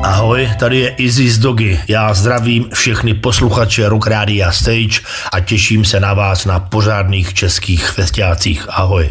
Ahoj, tady je Izzy z Dogy. Já zdravím všechny posluchače Rock Rádia Stage a těším se na vás na pořádných českých festiácích. Ahoj.